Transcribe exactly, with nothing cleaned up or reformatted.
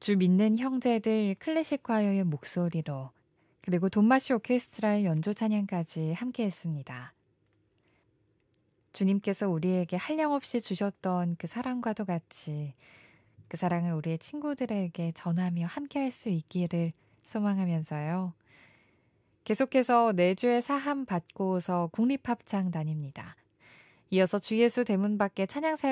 주 믿는 형제들 클래식 과요의 목소리로 그리고 돈마시 오케스트라의 연주 찬양까지 함께 했습니다. 주님께서 우리에게 한량없이 주셨던 그 사랑과도 같이 그 사랑을 우리의 친구들에게 전하며 함께 할 수 있기를 소망하면서요. 계속해서 내주의 사함 받고서 국립합창단입니다. 이어서 주 예수 대문 밖에 찬양 사역